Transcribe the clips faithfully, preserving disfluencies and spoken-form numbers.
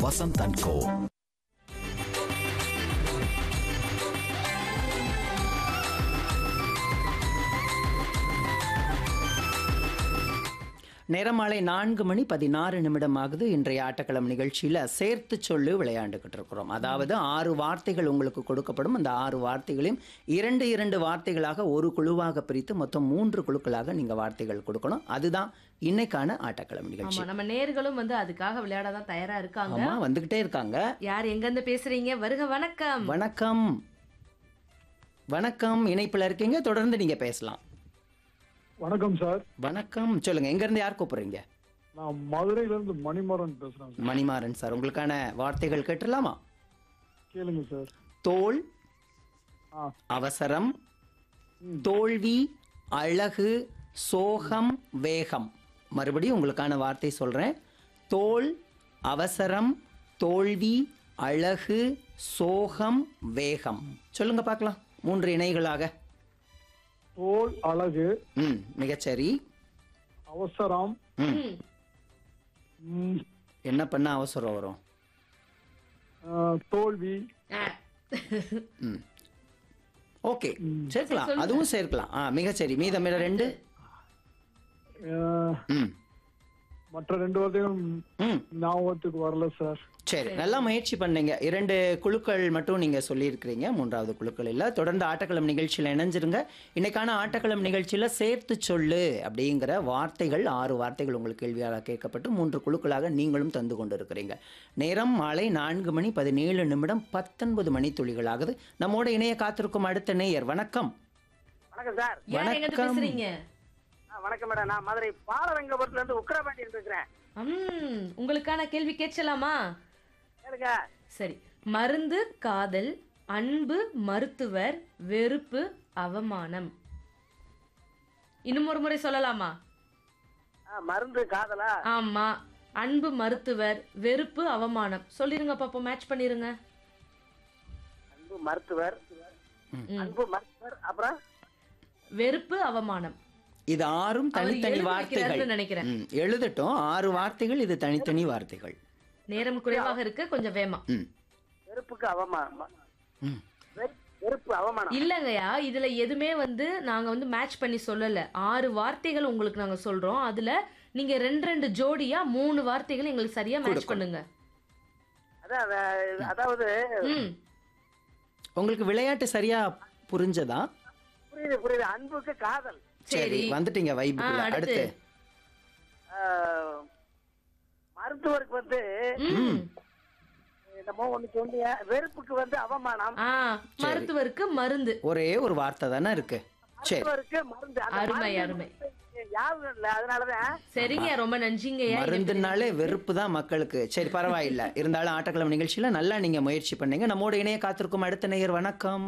Vasanth and கோ. நேரமாலை நான்கு மணி பதினாறு நிமிடம் ஆகுது. இன்றைய ஆட்டக்களம் நிகழ்ச்சியில் சேர்த்து சொல்லு விளையாண்டுக்கிட்டு இருக்கிறோம். அதாவது ஆறு வார்த்தைகள் உங்களுக்கு கொடுக்கப்படும். அந்த ஆறு வார்த்தைகளையும் இரண்டு இரண்டு வார்த்தைகளாக ஒரு குழுவாக பிரித்து மொத்தம் மூன்று குழுக்களாக நீங்கள் வார்த்தைகள் கொடுக்கணும். அதுதான் இன்னைக்கான ஆட்டக்களம் நிகழ்ச்சி. ஆமா, நம்ம நேர்களும் வந்து அதுக்காக விளையாட தான் தயாரா இருக்காங்க. ஆமா, வந்துகிட்டே இருக்காங்க. யார் எங்க இருந்து பேசுறீங்க? வருக. வணக்கம். வணக்கம் வணக்கம் இணைப்பில் இருக்கீங்க, தொடர்ந்து நீங்க பேசலாம். வணக்கம் சார். வணக்கம், சொல்லுங்க. எங்க இருந்து யார் கூப்பிடுறீங்க? நான் மதுரையில இருந்து மணிமாறன் பேசுறேன் சார். மணிமாறன் சார், உங்களுக்கான வார்த்தைகள் கேட்டுடலாமா? கேளுங்க சார். தோல், ஆ, அவசரம், ம். தோல்வி, அழகு, சோகம், வேகம். மறுபடியும் உங்களுக்கான வார்த்தை சொல்றேன். தோல், அவசரம், தோல்வி, அழகு, சோகம், வேகம். சொல்லுங்க பார்க்கலாம், மூன்று இணைகளாக. தோல், அழகு, ம் மிகச்சரி. அவசரம், ம் ம். ம், என்ன பண்ண அவசரம் வரும்? ஆ, தோல்வி, ஆ. ம் ஓகே, ம். சேர்க்கலாம், சொல்லுங்க. அதுவும் சேர்க்கலாம். ஆ மிகச்சரி. மீதம் ரெண்டு. ஆ, ம் மற்ற ரெண்டு வார்த்தைகளும் ம் ஞாபகத்துக்கு வரல சார். சரி, நல்லா முயற்சி பண்ணீங்க. இரண்டு குழுக்கள் மட்டும் நீங்க சொல்லியிருக்கிறீங்க, மூன்றாவது குழுக்கள் இல்லை. தொடர்ந்து ஆட்டக்களம் நிகழ்ச்சியில் இணைஞ்சிருங்க. இன்னைக்கான ஆட்டக்களம் நிகழ்ச்சியில் சேர்த்து சொல்லு அப்படிங்கிற வார்த்தைகள், ஆறு வார்த்தைகள் உங்களுக்கு கேள்வியாக கேட்கப்பட்டு மூன்று குழுக்களாக நீங்களும் தந்து கொண்டு இருக்கிறீங்க. நேரம் மாலை நான்கு மணி பதினேழு நிமிடம் பத்தொன்பது மணி துளிகளாகுது. நம்மோட இணைய காத்திருக்கும் அடுத்த நேயர். வணக்கம். வணக்கம் சார். யார் எங்க இருந்து வணக்கம். பேசுறீங்க? ஆ, வணக்கம் மேடம். நான் மதுரை பாலரங்கபுரத்துல இருந்து உக்கிரபாண்டியன் பேசுறேன். ம், உங்களுக்கான கேள்வி கேட்கலாமா? கேளுங்க. சரி. மருந்து, காதல், அன்பு, மருத்துவர், வெறுப்பு, அவமானம். இன்னும் ஒரு முறை சொல்லலாமா? ஆ, மருந்து, காதலா? ஆமா. அன்பு, மருத்துவர், வெறுப்பு, அவமானம். சொல்லிருங்க பாப்போம், மேட்ச் பண்ணிருங்க. அன்பு மருத்துவர், ம். அன்பு மருத்துவர், அப்புறம் வெறுப்பு, அவமானம். இது ஆறும் அவர் தனித்தனி எழுதி வார்த்தைகள். வைக்கிறாருன்னு நினைக்கிறேன். ம், எழுதட்டும். ஆறு வார்த்தைகள், இது தனித்தனி வார்த்தைகள். நேரம் குறைவாக இருக்கு, கொஞ்சம் வேமா. ம் வெறுப்புக்கு அவமானம். ம் வெறு- வெறுப்பு அவமானம். இல்லங்கய்யா, இதுல எதுவுமே வந்து நாங்க வந்து மேட்ச் பண்ணி சொல்லல. ஆறு வார்த்தைகள் உங்களுக்கு நாங்க சொல்றோம். அதுல நீங்க ரெண்டு ரெண்டு ஜோடியா மூணு வார்த்தைகள் எங்களுக்கு சரியா மேட்ச் கொடுக்கணும். பண்ணுங்க. அதான் அத- அதாவது ம். உங்களுக்கு விளையாட்டு சரியா புரிஞ்சதா? புரியுது புரியுது. அன்புக்கு காதல். சரி, சரி. வந்துட்டீங்க வைப்புக்குள்ள. ஆ, அடுத்து. அடுத்து ஆ, மருத்துவருக்கு வந்து ம். என்னமோ ஒண்ணு சொன்னீங்க. வெறுப்புக்கு வந்து அவமானம். ஆ, மருத்துவருக்கு மருந்து. ஒரே ஒரு வார்த்தை தானே இருக்கு. சரி, மருத்துவருக்கு மருந்து. அந்த அருமை, மருந்து அருமை. யாரும் இல்ல, அதனாலதான். சரிங்க, ரொம்ப நன்றிங்கய்யா. மருந்துனாலே வெறுப்பு தான் மக்களுக்கு. சரி, பரவாயில்ல. இருந்தாலும் ஆட்டக்கிழமை நிகழ்ச்சியில நல்லா நீங்க முயற்சி பண்ணீங்க. நம்மோட இணைய காத்திருக்கும் அடுத்த நேயர். வணக்கம்.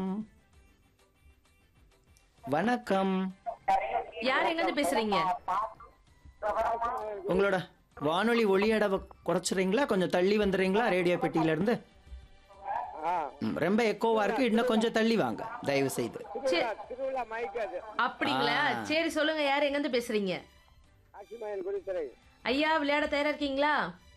வணக்கம். யார் எங்க இருந்து பேசுறீங்க? உங்களோட வானொலி ஒலி அடவை குறைச்சிறீங்களா? கொஞ்சம் தள்ளி வந்துடுறீங்களா ரேடியோ பெட்டியில இருந்து? ம், ரொம்ப எக்கோவா இருக்கு. இன்னும் கொஞ்சம் தள்ளி வாங்க தயவு செய்து. சரி. திருவிழா மயக்காது. அப்படிங்களா? ஆ. சரி, சொல்லுங்க. யார் எங்க இருந்து பேசுறீங்க? ஆசிமாயன் குடித்துறை. ஐயா, விளையாட தயாரா இருக்கீங்களா?